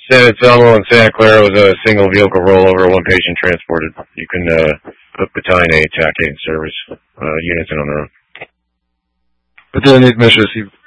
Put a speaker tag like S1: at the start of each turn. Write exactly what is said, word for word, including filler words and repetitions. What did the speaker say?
S1: San Anselmo and Santa Clara was a single vehicle rollover, one patient transported. You can uh, put battalion A, T A C eight service uh, units in on their own.
S2: Battalion eight measures, you've